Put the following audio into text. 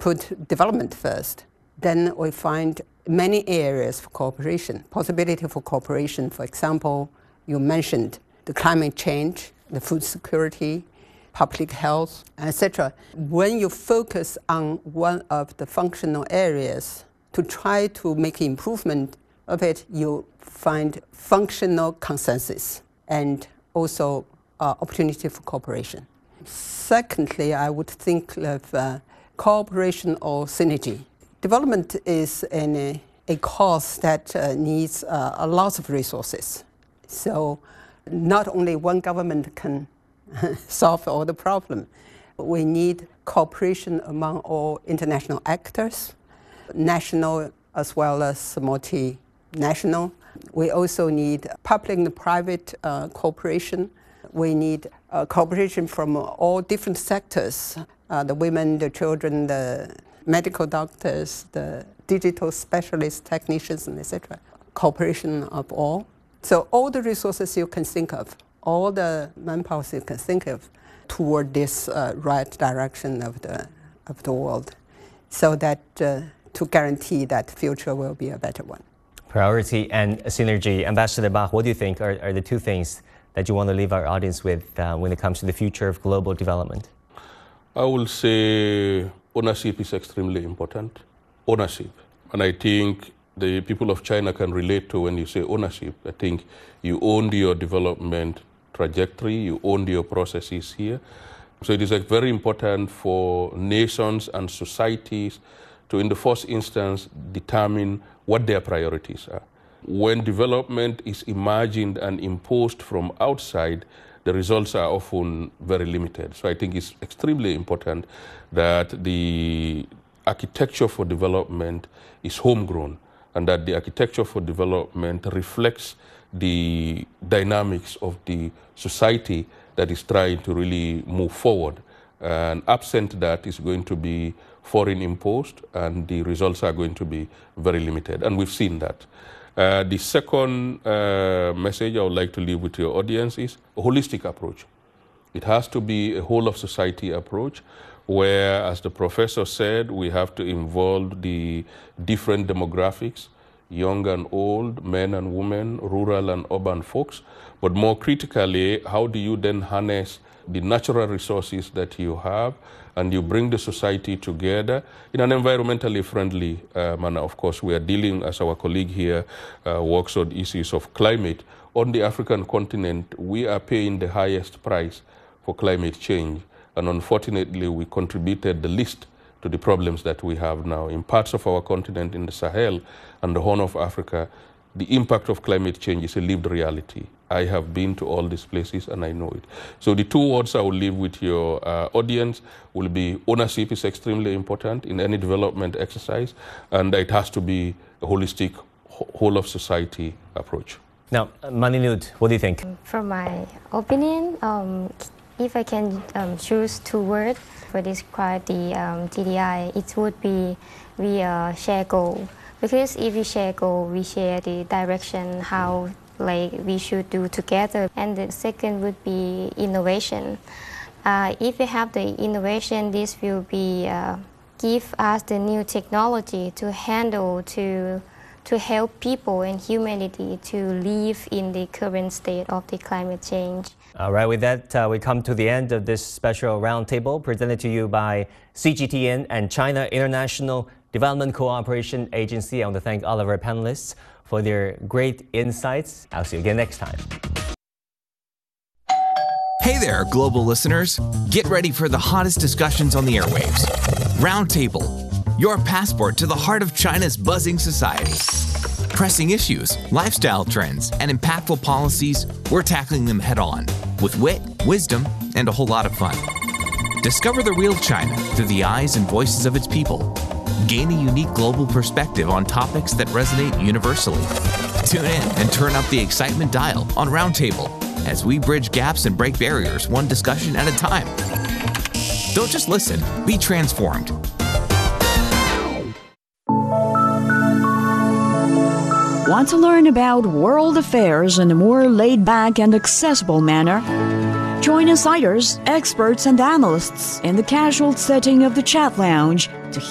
put development first, then we find many areas for cooperation, possibility for cooperation. For example, you mentioned the climate change, the food security, public health, etc. When you focus on one of the functional areas to try to make improvement of it, you find functional consensus and also opportunity for cooperation. Secondly, I would think of cooperation or synergy. Development is a cause that needs a lot of resources. So not only one government can solve all the problem. We need cooperation among all international actors, national as well as multinational. We also need public and private cooperation. We need cooperation from all different sectors, the women, the children, the medical doctors, the digital specialists, technicians, and etc. Cooperation of all. So all the resources you can think of, all the manpower you can think of toward this right direction of the world, so that to guarantee that future will be a better one. Priority and synergy. Ambassador Bach, what do you think are the two things that you want to leave our audience with when it comes to the future of global development? I will say ownership is extremely important. Ownership. And I think the people of China can relate to when you say ownership. I think you own your development trajectory, you own your processes here. So it is very important for nations and societies to, in the first instance, determine what their priorities are. When development is imagined and imposed from outside, the results are often very limited. So I think it's extremely important that the architecture for development is homegrown, and that the architecture for development reflects the dynamics of the society that is trying to really move forward. And absent that is going to be foreign imposed, and the results are going to be very limited. And we've seen that. The second message I would like to leave with your audience is a holistic approach. It has to be a whole of society approach, where, as the professor said, we have to involve the different demographics, young and old, men and women, rural and urban folks. But more critically, how do you then harness the natural resources that you have, and you bring the society together in an environmentally friendly manner? Of course, we are dealing, as our colleague here works on issues of climate. On the African continent, we are paying the highest price for climate change. And unfortunately, we contributed the least to the problems that we have now. In parts of our continent, in the Sahel and the Horn of Africa, the impact of climate change is a lived reality. I have been to all these places and I know it. So the two words I will leave with your audience will be: ownership is extremely important in any development exercise, and it has to be a holistic, whole of society approach. Now, Maninud, what do you think? From my opinion, if I can choose two words for describe the TDI, it would be we share goal. Because if we share goal, we share the direction, how we should do together. And the second would be innovation. If we have the innovation, this will be give us the new technology to handle, to help people and humanity to live in the current state of the climate change. All right, with that, we come to the end of this special roundtable presented to you by CGTN and China International Development Cooperation Agency. I want to thank all of our panelists for their great insights. I'll see you again next time. Hey there, global listeners. Get ready for the hottest discussions on the airwaves. Roundtable, your passport to the heart of China's buzzing society. Pressing issues, lifestyle trends, and impactful policies, we're tackling them head on with wit, wisdom, and a whole lot of fun. Discover the real China through the eyes and voices of its people. Gain a unique global perspective on topics that resonate universally. Tune in and turn up the excitement dial on Roundtable as we bridge gaps and break barriers one discussion at a time. Don't just listen, be transformed. Want to learn about world affairs in a more laid-back and accessible manner? Join insiders, experts, and analysts in the casual setting of the Chat Lounge to